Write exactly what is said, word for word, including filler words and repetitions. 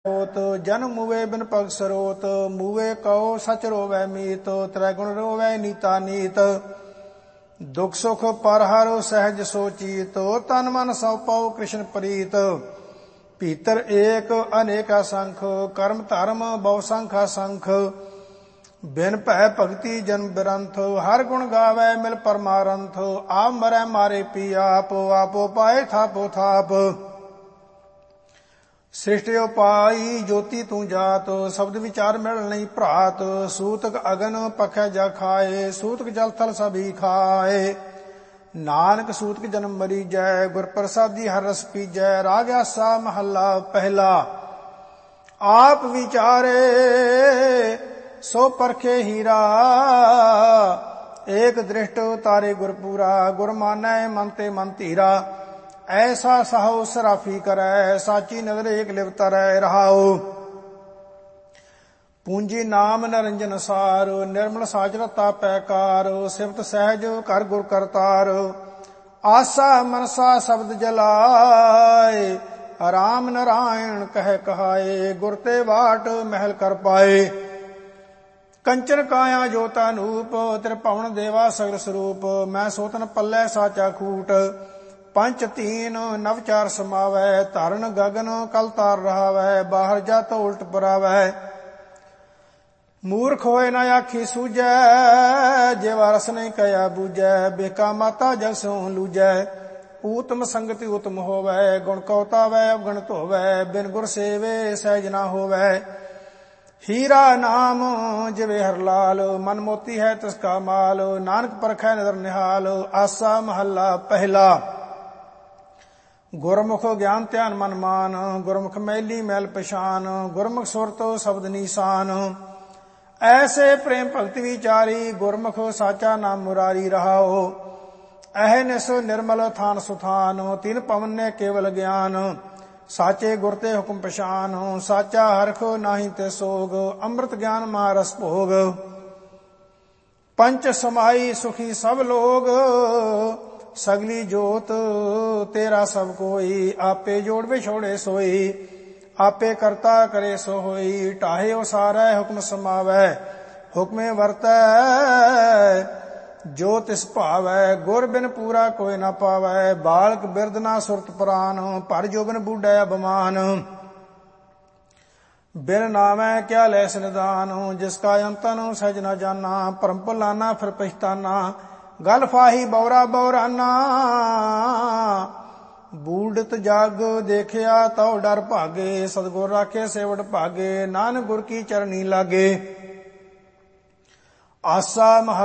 जन मुवे बिन पग सरोत, मुवे कहो सच रोवै मीत, त्रैगुण रोवै नीता नीत। दुख सुख पर हर सहज सोचीत, तन मन सब पाओ कृष्ण प्रीत। भीतर एक अनेका संख, कर्म धर्म बहु संखा संख। बिन भै भगति जन्म बिरंथ, हर गुण गावै मिल परमारंथ। आप मरै मारे पी आप, आपो पाए थापो थाप। सृष्टि उपाई ज्योति तू जात, शब्द विचार मिल नहीं भ्रात। सूतक अगन पखै जा खाए, सूतक जल थल सभी खाए। नानक सूतक जन्म मरी जय, गुर प्रसादी हर रस पीजै। राग आसा महला पहला, आप विचारे सो परखे हीरा। एक दृष्ट तारे गुरपुरा, गुर मानै मन ते मन धीरा। ऐसा सहो सराफी करै, साची नदर एक लिव तरै रहाओ। पूंजी नाम नरंजन सार, निर्मल साच रता पैकार। सिफत सहज कर गुर करतार, आसा मनसा शब्द जलाए। राम नारायण कह कहाए, गुर ते वाट महल कर पाए। कंचन काया जोता नूप, त्रिभुवन देवा सगल स्वरूप। मैं सोतन पल्लै साचा खूट, पंच तीन नव चार समावै। धरन गगन कल तार रहावै, बाहर जात उल्ट पुरावै। मूर्ख होए न आखी सूझै, जेवा रस नहीं कया बूझै। बेका माता जग सो लूझै, ऊतम संगति उत्तम होवै। गुण कौतावै अवगणत होवै, बिन गुर सेवे सहज ना होवै। हीरा नाम जिवे हर लाल, मन मोती है तिसका माल। नानक परखै नदर निहाल, आसा महला पहला। गुरमुख ज्ञान ध्यान मन मान, गुरमुख मैली मैल पछान। गुरमुख सुरत शब्द नीसान, ऐसे प्रेम भक्ति विचारी। गुरमुख साचा नाम मुरारी रहाओ, अहनिस निर्मल थान सुथान। तीन पवन ने केवल ज्ञान, साचे गुर ते हुक्म पछान। साचा हरख नाही ते सोग, अमृत ज्ञान महारस भोग। पंच समाई सुखी सब लोग, सगली जोत तेरा सब कोई। आपे जोड़ विछोड़े सोई, आपे करता करे सो होई। टाहे उसारै हुक्म समावै, हुक्मे वरतै जो तिस भावै। गुर बिन पूरा कोई न पावै, बालक बिरद ना सुरत पुरान। पर जोबन बूढ़ै अभिमान, बिन नामै क्या लैस निदान। जिसका अंतन सहज न जाना, परम भुलाना फिर पछताना। गल फाही बौरा बौराना, बूढ़त जग देखिया तो डर भागे। सतगुर राखे सेवट भागे, नानक गुर की चरनी लागे। आसा महला